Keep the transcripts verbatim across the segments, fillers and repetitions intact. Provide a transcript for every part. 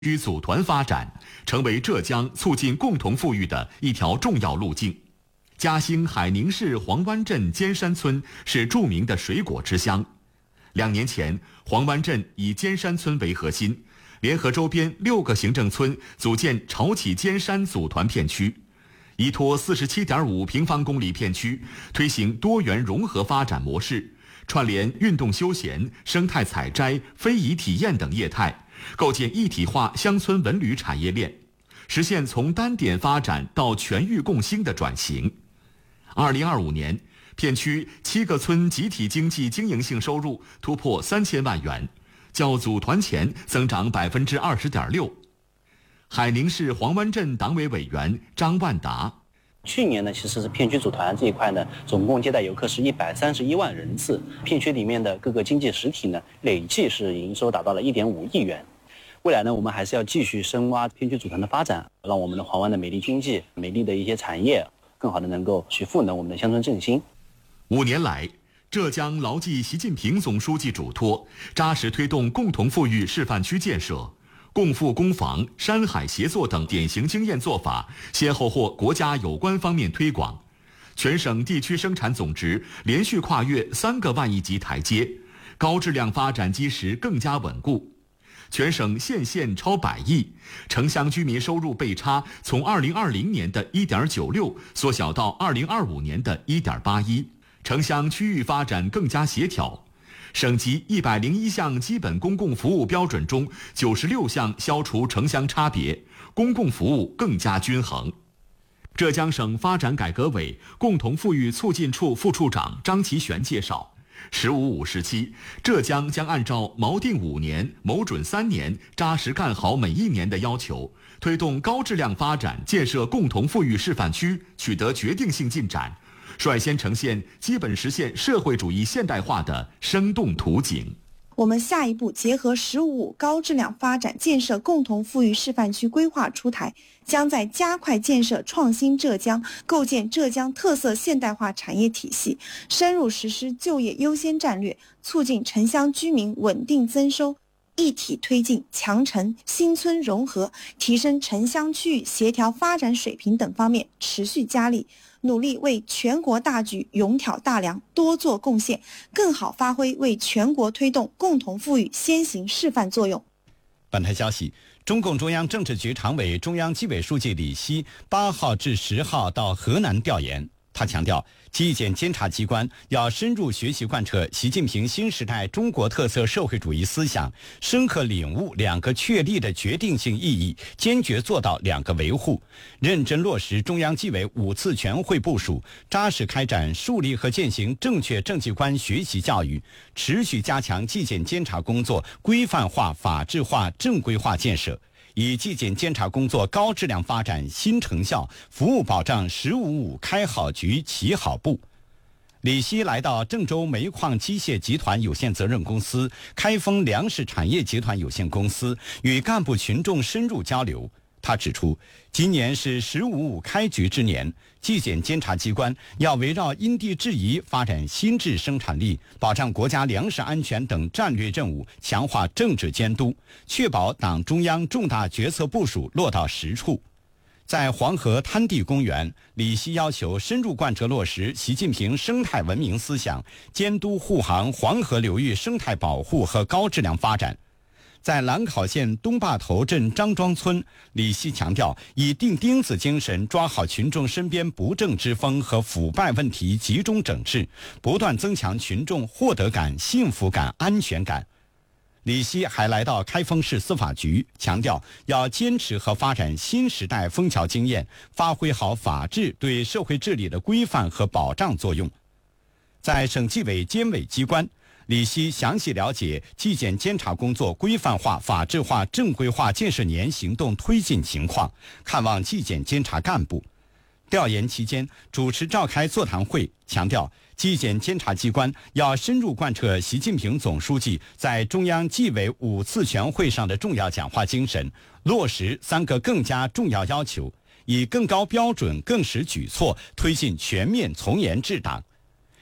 区组团发展成为浙江促进共同富裕的一条重要路径。嘉兴海宁市黄湾镇尖山村是著名的水果之乡。两年前，黄湾镇以尖山村为核心，联合周边六个行政村组建潮起尖山组团片区，依托四十七点五平方公里片区，推行多元融合发展模式，串联运动休闲、生态采摘、非遗体验等业态，构建一体化乡村文旅产业链，实现从单点发展到全域共兴的转型。二零二五年，片区七个村集体经济经营性收入突破三千万元，较组团前增长百分之二十点六。海宁市黄湾镇党委委员张万达。 去年呢，其实是片区组团这一块呢，总共接待游客是一百三十一万人次。片区里面的各个经济实体呢，累计是营收达到了一点五亿元。未来呢，我们还是要继续深挖片区组团的发展，让我们的黄湾的美丽经济、美丽的一些产业，更好的能够去赋能我们的乡村振兴。 五年来，浙江牢记习近平总书记嘱托，扎实推动共同富裕示范区建设。共富共防、山海协作等典型经验做法，先后获国家有关方面推广，全省地区生产总值连续跨越三个万亿级台阶，高质量发展基石更加稳固。全省县县超百亿，城乡居民收入倍差从二零二零年的一点九六缩小到二零二五年的一点八一，城乡区域发展更加协调。省级一百零一项基本公共服务标准中，九十六项消除城乡差别，公共服务更加均衡。浙江省发展改革委共同富裕促进处副处长张其玄介绍，十五五时期，浙江将按照锚定五年、谋准三年、扎实干好每一年的要求，推动高质量发展建设共同富裕示范区取得决定性进展，率先呈现基本实现社会主义现代化的生动图景。 我们下一步结合“十五五”高质量发展建设共同富裕示范区规划出台，将在加快建设创新浙江、构建浙江特色现代化产业体系，深入实施就业优先战略，促进城乡居民稳定增收，一体推进强城新村融合，提升城乡区域协调发展水平等方面持续加力，努力为全国大局勇挑大梁，多做贡献，更好发挥为全国推动共同富裕先行示范作用。 本台消息，中共中央政治局常委、中央纪委书记李希八号至十号到河南调研。他强调，纪检监察机关要深入学习贯彻习近平新时代中国特色社会主义思想，深刻领悟两个确立的决定性意义，坚决做到两个维护，认真落实中央纪委五次全会部署，扎实开展树立和践行正确政绩观学习教育，持续加强纪检监察工作规范化、法治化、正规化建设，以纪检监察工作高质量发展新成效，服务保障“十五五”开好局、起好步。李希来到郑州煤矿机械集团有限责任公司、开封粮食产业集团有限公司，与干部群众深入交流。他指出，今年是“十五五”开局之年，纪检监察机关要围绕因地制宜发展新质生产力，保障国家粮食安全等战略任务，强化政治监督，确保党中央重大决策部署落到实处。在黄河滩地公园，李希要求深入贯彻落实习近平生态文明思想，监督护航黄河流域生态保护和高质量发展。在兰考县东坝头镇张庄村，李希强调，以钉钉子精神抓好群众身边不正之风和腐败问题，集中整治，不断增强群众获得感、幸福感、安全感。李希还来到开封市司法局，强调要坚持和发展新时代枫桥经验，发挥好法治对社会治理的规范和保障作用。在省纪委监委机关，李希详细了解纪检监察工作规范化、法治化、正规化建设年行动推进情况，看望纪检监察干部。调研期间，主持召开座谈会，强调纪检监察机关要深入贯彻习近平总书记在中央纪委五次全会上的重要讲话精神，落实三个更加重要要求，以更高标准、更实举措推进全面从严治党。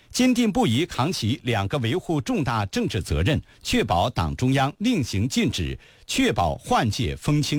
坚定不移扛起两个维护重大政治责任，确保党中央令行禁止，确保换届风清。